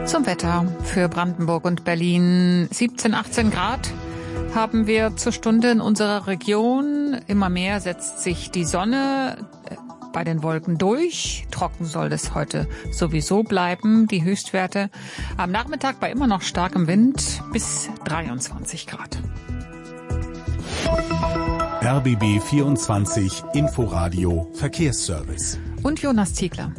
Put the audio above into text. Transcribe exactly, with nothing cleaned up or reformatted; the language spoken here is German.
Zum Wetter für Brandenburg und Berlin. siebzehn, achtzehn Grad haben wir zur Stunde in unserer Region. Immer mehr setzt sich die Sonne bei den Wolken durch. Trocken soll es heute sowieso bleiben. Die Höchstwerte am Nachmittag bei immer noch starkem Wind bis dreiundzwanzig Grad. R B B vierundzwanzig Inforadio Verkehrsservice. Und Jonas Ziegler.